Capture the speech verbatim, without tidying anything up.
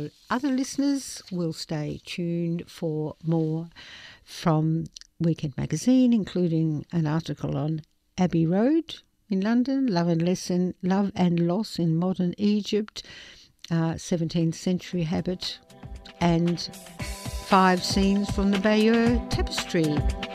our other listeners will stay tuned for more from Weekend Magazine, including an article on Abbey Road in London, Love and Lesson, Love and Loss in Modern Egypt, uh, seventeenth century habit, and five scenes from the Bayeux Tapestry.